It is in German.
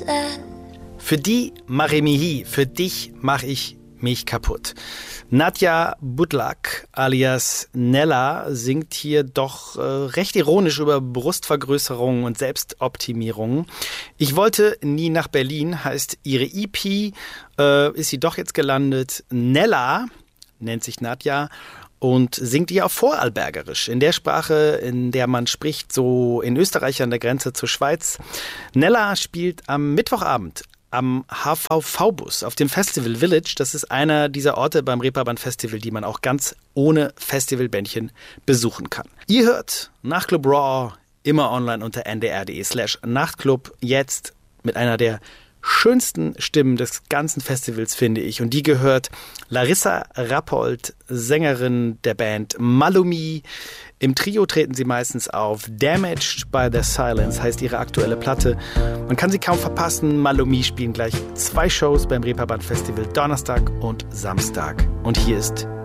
said. Für die mache ich mich, für dich mache ich mich kaputt. Nadja Budlak alias Nella singt hier doch recht ironisch über Brustvergrößerung und Selbstoptimierung. Ich wollte nie nach Berlin, heißt ihre EP, ist sie doch jetzt gelandet. Nella nennt sich Nadja und singt die auf Vorarlbergerisch, in der Sprache, in der man spricht, so in Österreich an der Grenze zur Schweiz. Nella spielt am Mittwochabend am HVV-Bus auf dem Festival Village. Das ist einer dieser Orte beim Reeperbahn Festival, die man auch ganz ohne Festivalbändchen besuchen kann. Ihr hört Nachtclub Raw immer online unter ndr.de/Nachtclub. Jetzt mit einer der schönsten Stimmen des ganzen Festivals, finde ich. Und die gehört Larissa Rappold, Sängerin der Band Malumi. Im Trio treten sie meistens auf. Damaged by the Silence heißt ihre aktuelle Platte. Man kann sie kaum verpassen. Malumi spielen gleich 2 Shows beim Reeperbahn Festival, Donnerstag und Samstag. Und hier ist